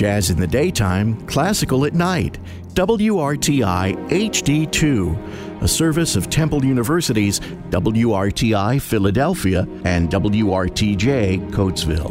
Jazz in the daytime, classical at night. WRTI HD2, a service of Temple University's WRTI Philadelphia and WRTJ Coatesville.